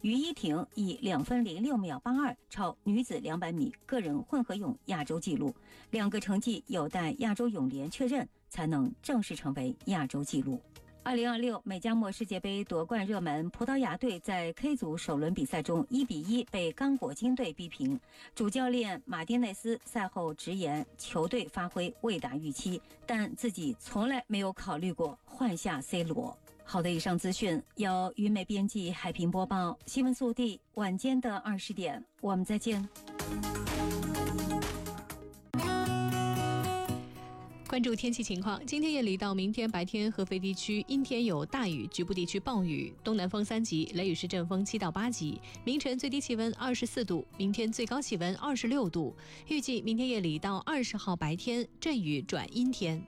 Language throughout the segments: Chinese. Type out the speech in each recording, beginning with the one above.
于依婷以2分06秒82超女子200米个人混合泳亚洲纪录，2个成绩有待亚洲泳联确认，才能正式成为亚洲纪录。2026美加墨世界杯夺冠热门葡萄牙队在 K 组首轮比赛中1比1被刚果金队逼平，主教练马丁内斯赛后直言球队发挥未达预期，但自己从来没有考虑过换下 C 罗。好的，以上资讯由于美编辑海平播报，新闻速递晚间的20点，我们再见。 关注天气情况，今天夜里到明天白天，合肥地区阴天有大雨，局部地区暴雨，东南风3级，雷雨时阵风7到8级。明晨最低气温24度，明天最高气温26度。预计明天夜里到20号白天阵雨转阴天。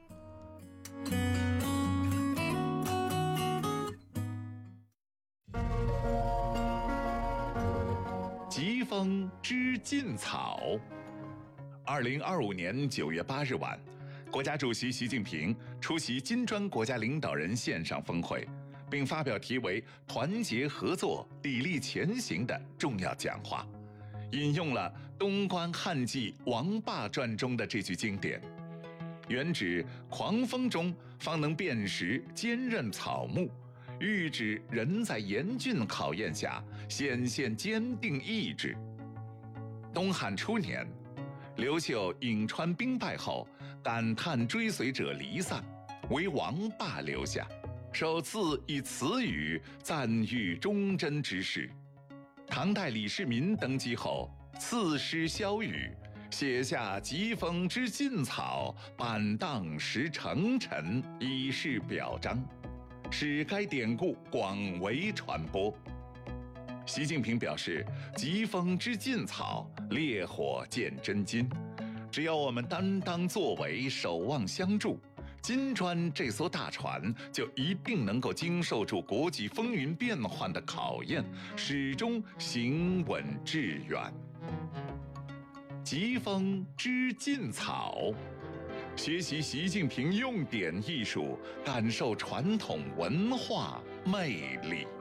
疾风知劲草。2025年9月8日晚，国家主席习近平出席金砖国家领导人线上峰会，并发表题为“团结合作，砥砺前行”的重要讲话，引用了东关汉纪王霸传中的这句经典，原指狂风中方能辨识坚韧草木，喻指人在严峻考验下显现坚定意志。东汉初年，刘秀颍川兵败后，感叹追随者离散，为王霸留下，首次以此语赞誉忠贞之士。唐代李世民登基后，赐诗萧瑀，写下“疾风知劲草，板荡识成臣”，以示表彰，使该典故广为传播。习近平表示，疾风知劲草，烈火见真金。只要我们担当作为，守望相助，金砖这艘大船就一定能够经受住国际风云变幻的考验，始终行稳致远。疾风知劲草，学习习近平用典艺术，感受传统文化魅力。